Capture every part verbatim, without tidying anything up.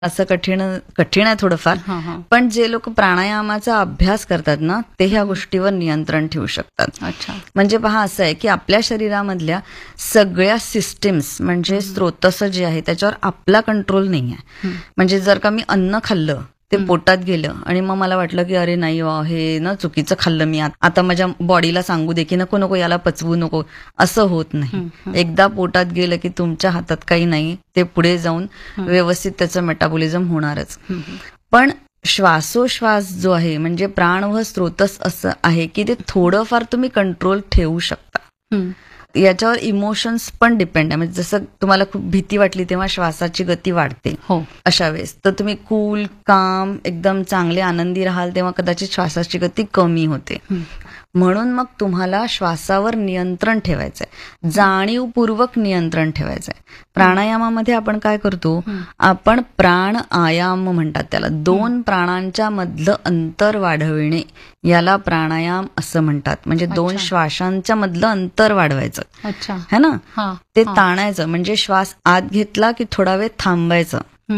असं कठीण कठीण आहे थोडंफार, पण जे लोक प्राणायामाचा अभ्यास करतात ना ते ह्या गोष्टीवर नियंत्रण ठेवू शकतात. अच्छा. म्हणजे पहा असं आहे की आपल्या शरीरामधल्या सगळ्या सिस्टीम्स म्हणजे स्रोतस जे आहे त्याच्यावर आपला कंट्रोल नाही आहे. म्हणजे जर का मी अन्न खाल्लं ते पोटात गेलं आणि मग मला वाटलं की अरे नाही वा हे ना चुकीचं खाल्लं मी, आता माझ्या बॉडीला सांगू दे की नको नको याला पचवू नको, असं होत नाही. एकदा पोटात गेलं की तुमच्या हातात काही नाही, ते पुढे जाऊन व्यवस्थित त्याचं मेटाबॉलिझम होणारच. पण श्वासोश्वास जो आहे म्हणजे प्राण व स्रोतस असं आहे की ते थोडंफार तुम्ही कंट्रोल ठेवू शकता. याच्यावर इमोशन्स पण डिपेंड आहे. म्हणजे जसं तुम्हाला खूप भीती वाटली तेव्हा श्वासाची गती वाढते, हो अशा वेळेस तर तुम्ही कूल काम एकदम चांगले आनंदी राहाल तेव्हा कदाचित श्वासाची गती कमी होते. म्हणून मग तुम्हाला श्वासावर नियंत्रण ठेवायचंय, जाणीवपूर्वक नियंत्रण ठेवायचंय. प्राणायामामध्ये आपण काय करतो, आपण प्राण आयाम म्हणतात त्याला, दोन प्राणांच्या मधलं अंतर वाढविणे याला प्राणायाम असं म्हणतात. म्हणजे दोन श्वासांच्या मधलं अंतर वाढवायचं है ना, ते ताणायचं. म्हणजे श्वास आत घेतला की थोडा वेळ थांबायचं,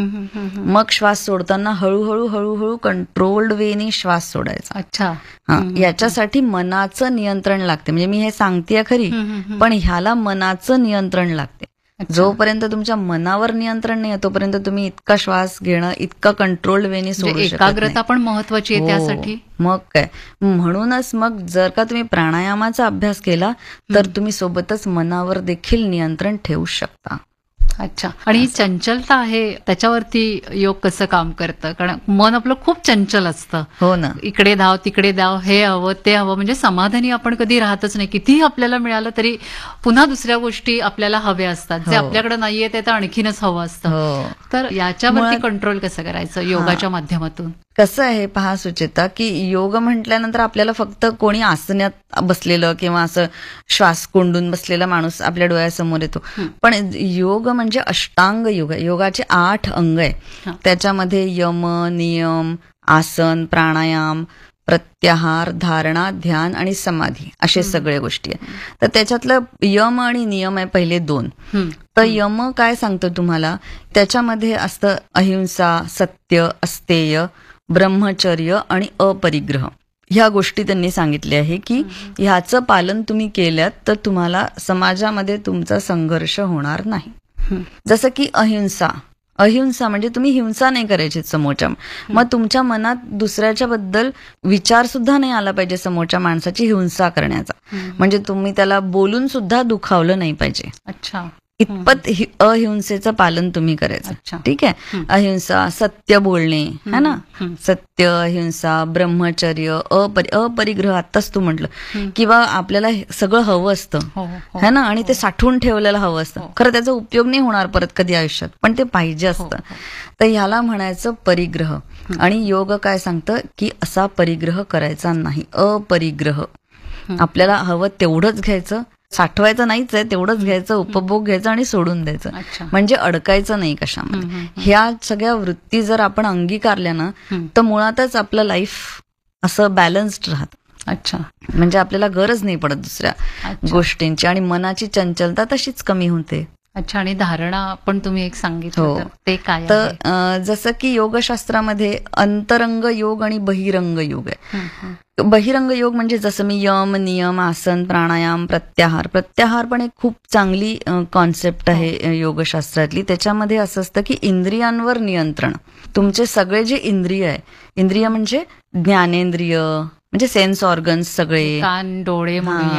मग श्वास सोडताना हळूहळू हळूहळू कंट्रोल्ड वेनी श्वास सोडायचा. अच्छा. हा, याच्यासाठी मनाचं नियंत्रण लागते. म्हणजे मी हे सांगतेय खरी, पण ह्याला मनाचं नियंत्रण लागते. जोपर्यंत तुमच्या मनावर नियंत्रण नाही तोपर्यंत तुम्ही इतका श्वास घेणं, इतका कंट्रोल्ड वेनी सोडू शकत नाही. एकाग्रता पण महत्वाची आहे त्यासाठी. मग काय, म्हणूनच मग जर का तुम्ही प्राणायामाचा अभ्यास केला तर तुम्ही सोबतच मनावर देखील नियंत्रण ठेवू शकता. अच्छा. आणि ही चंचलता आहे त्याच्यावरती योग कसं काम करतं, कारण मन आपलं खूप चंचल असतं. हो ना, इकडे धाव तिकडे धाव, हे हवं ते हवं, म्हणजे समाधानी आपण कधी राहतच नाही. कितीही आपल्याला मिळालं तरी पुन्हा दुसऱ्या गोष्टी आपल्याला हव्या असतात, जे आपल्याकडे नाहीये ते तर आणखीनच हवं असतं. तर याच्यावरती कंट्रोल कसं करायचं योगाच्या माध्यमातून? कसं आहे पहा सुचेता, की योग म्हटल्यानंतर आपल्याला फक्त कोणी आसनात बसलेलं किंवा असं श्वास कोंडून बसलेला माणूस आपल्या डोळ्यासमोर येतो. पण योग म्हणजे अष्टांग योग आहे. योगाचे आठ अंग आहे. त्याच्यामध्ये यम, नियम, आसन, प्राणायाम, प्रत्याहार, धारणा, ध्यान आणि समाधी असे सगळे गोष्टी आहे. तर त्याच्यातलं यम आणि नियम आहे पहिले दोन. तर यम काय सांगतो तुम्हाला, त्याच्यामध्ये असतं अहिंसा, सत्य, अस्तेय, ब्रह्मचर्य आणि अपरिग्रह. ह्या गोष्टी त्यांनी सांगितल्या आहे की ह्याचं पालन तुम्ही केलं तर तुम्हाला समाजामध्ये तुमचा संघर्ष होणार नाही. जसं की अहिंसा, अहिंसा म्हणजे तुम्ही हिंसा नाही करायची समोरच्या, मग तुमच्या मनात दुसऱ्याच्या बद्दल विचार सुद्धा नाही आला पाहिजे समोरच्या माणसाची हिंसा करण्याचा. म्हणजे तुम्ही त्याला बोलून सुद्धा दुखावलं नाही पाहिजे. अच्छा. इतपत अहिंसेचं पालन तुम्ही करायचं. ठीक आहे. अहिंसा, सत्य बोलणे है ना, सत्य, अहिंसा, ब्रह्मचर्य, अपरि अपरिग्रह आत्ताच तू म्हटलं, किंवा आपल्याला सगळं हवं असतं है ना आणि ते साठवून ठेवलेलं हवं असतं, खरं त्याचा उपयोग नाही होणार परत कधी आयुष्यात, पण ते पाहिजे असतं. तर ह्याला म्हणायचं परिग्रह. आणि योग काय सांगतं की असा परिग्रह करायचा नाही, अपरिग्रह. आपल्याला हवं तेवढंच घ्यायचं, साठवायचं नाहीच आहे, तेवढंच घ्यायचं, उपभोग घ्यायचं आणि सोडून द्यायचं. म्हणजे अडकायचं नाही कशामध्ये. ह्या सगळ्या वृत्ती जर आपण अंगीकारल्या ना तर मुळातच आपलं लाईफ असं बॅलन्स्ड राहतं. अच्छा. म्हणजे आपल्याला गरज नाही पडत दुसऱ्या गोष्टींची आणि मनाची चंचलता तशीच कमी होते. अच्छा. आणि धारणा पण तुम्ही एक सांगितलं, ते काय? तर जसं की योगशास्त्रामध्ये अंतरंग योग आणि बहिरंग योग आहे. बहिरंग योग म्हणजे जसं मी यम, नियम, आसन, प्राणायाम, प्रत्याहार. प्रत्याहार पण एक खूप चांगली कॉन्सेप्ट आहे योगशास्त्रातली. त्याच्यामध्ये असं असतं की इंद्रियांवर नियंत्रण. तुमचे सगळे जे इंद्रिय आहे, इंद्रिय म्हणजे ज्ञानेंद्रिय म्हणजे सेन्स ऑर्गन्स सगळे, कान, डोळे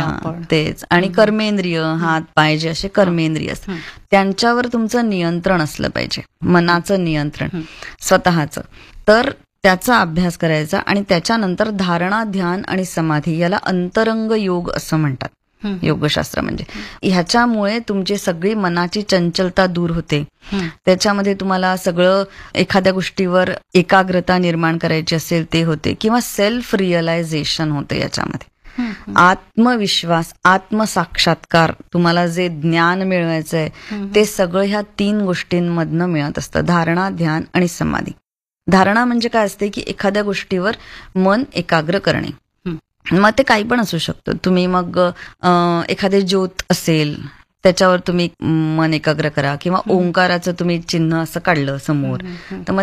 तेच, आणि कर्मेंद्रिय, हात पाय जे असे कर्मेंद्रिय असतात त्यांच्यावर तुमचं नियंत्रण असलं पाहिजे, मनाचं नियंत्रण स्वतःचं. तर त्याचा अभ्यास करायचा आणि त्याच्यानंतर धारणा, ध्यान आणि समाधी याला अंतरंग योग असं म्हणतात योगशास्त्र. म्हणजे ह्याच्यामुळे तुमची सगळी मनाची चंचलता दूर होते. त्याच्यामध्ये तुम्हाला सगळं एखाद्या गोष्टीवर एकाग्रता निर्माण करायची असेल ते होते, किंवा सेल्फ रिअलायझेशन होते. याच्यामध्ये आत्मविश्वास, आत्मसाक्षात्कार, तुम्हाला जे ज्ञान मिळवायचंय ते सगळं ह्या तीन गोष्टींमधनं मिळत असतं, धारणा, ध्यान आणि समाधी. धारणा म्हणजे काय असते की एखाद्या गोष्टीवर मन एकाग्र करणे. मग ते काही पण असू शकतं. तुम्ही मग एखादे ज्योत असेल त्याच्यावर तुम्ही मन एकाग्र करा, किंवा ओंकाराचं तुम्ही चिन्ह असं काढलं समोर, तर मग